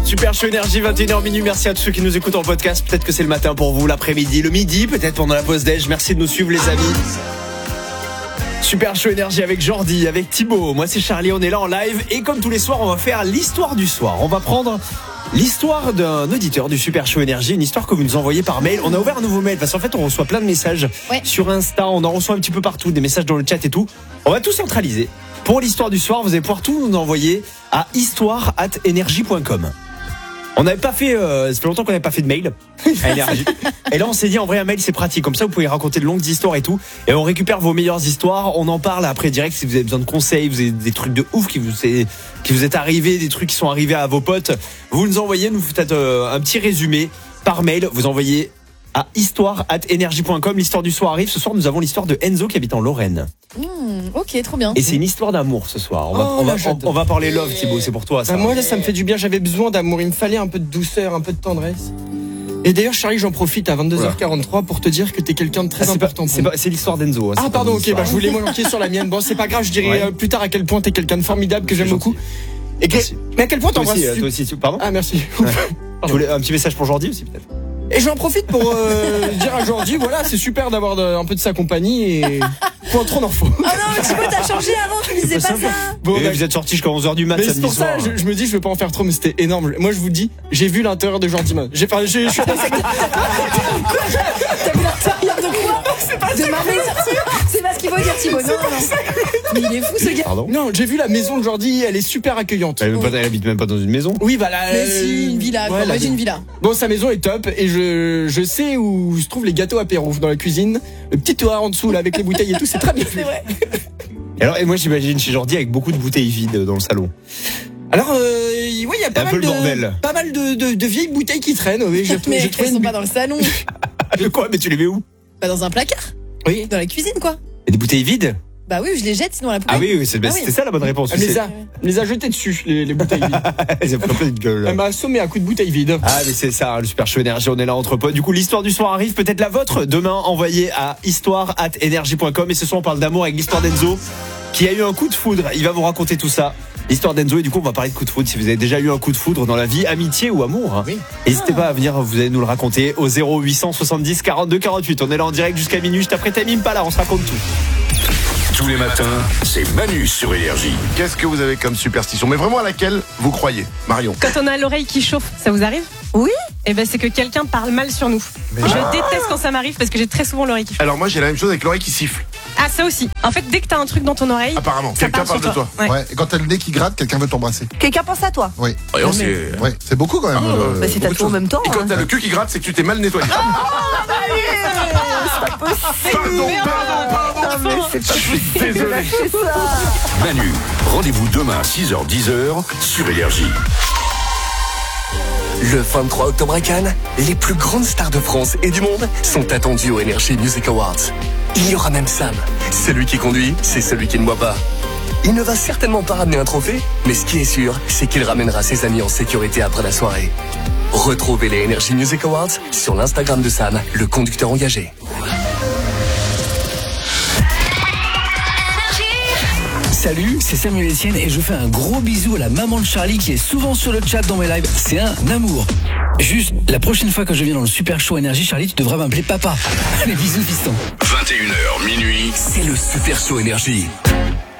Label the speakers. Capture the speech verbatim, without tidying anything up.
Speaker 1: Super Show Énergie, vingt et une heures minuit. Merci à tous ceux qui nous écoutent en podcast. Peut-être que c'est le matin pour vous, l'après-midi, le midi, peut-être pendant la pause déj. Merci de nous suivre les amis. Super Show Énergie avec Jordi, avec Thibaut. Moi c'est Charlie, on est là en live. Et comme tous les soirs, on va faire l'histoire du soir. On va prendre l'histoire d'un auditeur du Super Show Énergie, une histoire que vous nous envoyez par mail. On a ouvert un nouveau mail parce qu'en fait on reçoit plein de messages ouais. sur Insta, on en reçoit un petit peu partout, des messages dans le chat et tout. On va tout centraliser. Pour l'histoire du soir, vous allez pouvoir tout nous envoyer à histoire arobase énergie point com. On n'avait pas fait, euh, ça fait longtemps qu'on n'avait pas fait de mail à Énergie. Et là, on s'est dit, en vrai, un mail, c'est pratique. Comme ça, vous pouvez raconter de longues histoires et tout. Et on récupère vos meilleures histoires. On en parle après direct si vous avez besoin de conseils, vous avez des trucs de ouf qui vous est, qui vous est arrivé, des trucs qui sont arrivés à vos potes. Vous nous envoyez, nous faites euh, un petit résumé par mail. Vous envoyez à histoire arobase énergie point com. L'histoire du soir arrive. Ce soir, nous avons l'histoire de Enzo qui habite en Lorraine.
Speaker 2: Mmh, ok, trop bien.
Speaker 1: Et c'est une histoire d'amour ce soir. On va,
Speaker 3: oh,
Speaker 1: on, va,
Speaker 3: là,
Speaker 1: on, on va parler love, Thibaut, c'est pour toi ça.
Speaker 3: Bah, moi là, ça me fait du bien, j'avais besoin d'amour, il me fallait un peu de douceur, un peu de tendresse. Et d'ailleurs, Charlie, j'en profite à vingt-deux heures quarante-trois pour te dire que t'es quelqu'un de très
Speaker 1: ah,
Speaker 3: important
Speaker 1: pas,
Speaker 3: pour
Speaker 1: c'est,
Speaker 3: moi.
Speaker 1: pas, c'est l'histoire d'Enzo. Hein,
Speaker 3: ah pardon, ok, bah, je voulais manquer sur la mienne. Bon, c'est pas grave, je dirai ouais. euh, plus tard à quel point t'es quelqu'un de formidable que j'aime beaucoup. Et que... Mais à quel point t'embrasses
Speaker 1: toi, toi aussi, pardon.
Speaker 3: Ah merci.
Speaker 1: Ouais. Tu voulais un petit message pour Jordi aussi peut-être.
Speaker 3: Et j'en profite pour euh, dire à Jordi, voilà, c'est super d'avoir de, un peu de sa compagnie et point trop d'en faut.
Speaker 2: Oh non, Thibaut, t'as changé avant, tu disais pas ça.
Speaker 1: Bon, bah, vous êtes sortis jusqu'à onze heures du mat samedi
Speaker 3: soir. C'est pour ça, je, je me dis, je veux pas en faire trop, mais c'était énorme. Moi, je vous dis, j'ai vu l'intérieur de Jordi. J'ai, enfin, j'ai, je suis passé.
Speaker 2: T'as vu l'intérieur de quoi? C'est pas de ma maison. C'est pas ce qu'il faut dire, Thibaut. Non, non, non. Mais il est fou, ce gars.
Speaker 1: Pardon?
Speaker 3: Non, j'ai vu la maison de Jordi, elle est super accueillante.
Speaker 1: Elle, elle habite même pas dans une maison.
Speaker 3: Oui, bah là.
Speaker 2: Mais si, une villa, quoi. Moi, j'ai une villa.
Speaker 3: Bon, sa maison est top et je, je sais où se trouvent les gâteaux apéro dans la cuisine. Le petit toit en dessous, là, avec les bouteilles et tout, c'est très bien.
Speaker 2: C'est vrai.
Speaker 1: Et alors, et moi, j'imagine chez Jordi avec beaucoup de bouteilles vides dans le salon.
Speaker 3: Alors, euh, oui, il y a pas
Speaker 1: un
Speaker 3: mal,
Speaker 1: peu le
Speaker 3: de,
Speaker 1: bordel.
Speaker 3: pas mal de, de, de vieilles bouteilles qui traînent. Oui, j'ai,
Speaker 2: mais
Speaker 3: j'ai
Speaker 2: elles sont
Speaker 3: une...
Speaker 2: pas dans le salon.
Speaker 1: De quoi? Mais tu les mets où?
Speaker 2: Bah, dans un placard.
Speaker 3: Oui.
Speaker 2: Dans la cuisine, quoi.
Speaker 1: Et des bouteilles vides?
Speaker 2: Bah oui, je les jette sinon à la poubelle.
Speaker 1: Ah oui, oui, c'est, bah, ah, c'était oui. ça la bonne réponse.
Speaker 3: Elle les a, les a jetées dessus, les, les bouteilles vides.
Speaker 1: Elle pas de gueule.
Speaker 3: Elle m'a assommé à coups de bouteilles vides.
Speaker 1: Ah mais c'est ça, le Super Show Énergie, on est là entre potes. Du coup, l'histoire du soir arrive, peut-être la vôtre. Demain, envoyez à histoire arobase énergie point com. Et ce soir, on parle d'amour avec l'histoire d'Enzo, qui a eu un coup de foudre. Il va vous raconter tout ça. L'histoire d'Enzo, et du coup, on va parler de coup de foudre. Si vous avez déjà eu un coup de foudre dans la vie, amitié ou amour, hein. Oui. N'hésitez ah. pas à venir, vous allez nous le raconter au zéro huit cent soixante-dix quarante-deux quarante-huit. On est là en direct jusqu'à minuit. Juste après Tamim Pala, on se raconte tout.
Speaker 4: Tous les matins, c'est Manu sur Énergie.
Speaker 5: Qu'est-ce que vous avez comme superstition? Mais vraiment à laquelle vous croyez, Marion?
Speaker 6: Quand on a l'oreille qui chauffe, ça vous arrive?
Speaker 2: Oui.
Speaker 6: Eh ben c'est que quelqu'un parle mal sur nous. Mais je ah. déteste quand ça m'arrive parce que j'ai très souvent l'oreille qui chauffe.
Speaker 5: Alors moi j'ai la même chose avec l'oreille qui siffle.
Speaker 6: Ah ça aussi. En fait dès que t'as un truc dans ton oreille,
Speaker 5: apparemment quelqu'un parle, parle de toi.
Speaker 7: toi. Ouais. Ouais. Et quand t'as le nez qui gratte, quelqu'un veut t'embrasser.
Speaker 2: Quelqu'un pense à toi.
Speaker 7: Oui.
Speaker 5: Ouais, non, c'est...
Speaker 7: Ouais, c'est beaucoup quand même.
Speaker 5: Ah,
Speaker 7: euh,
Speaker 2: bah, c'est tatoué en même temps.
Speaker 5: Et quand
Speaker 2: hein.
Speaker 5: t'as le cul qui gratte, c'est que tu t'es mal nettoyé.
Speaker 2: Oh, c'est pas possible.
Speaker 5: Pardon, pardon, pardon.
Speaker 2: Non, mais c'est pas
Speaker 5: Je suis désolé.
Speaker 4: Manu, rendez-vous demain six heures dix sur Énergie.
Speaker 8: Le vingt-trois octobre à Cannes, les plus grandes stars de France et du monde sont attendues aux Energy Music Awards. Il y aura même Sam. Celui qui conduit, c'est celui qui ne boit pas. Il ne va certainement pas ramener un trophée, mais ce qui est sûr, c'est qu'il ramènera ses amis en sécurité après la soirée. Retrouvez les Energy Music Awards sur l'Instagram de Sam, le conducteur engagé.
Speaker 9: Salut, c'est Samuel Etienne et je fais un gros bisou à la maman de Charlie qui est souvent sur le chat dans mes lives. C'est un amour. Juste, la prochaine fois que je viens dans le Super Show Énergie, Charlie, tu devras m'appeler papa. Allez, bisous, fiston.
Speaker 4: vingt et une heures minuit.
Speaker 8: C'est le Super Show Énergie.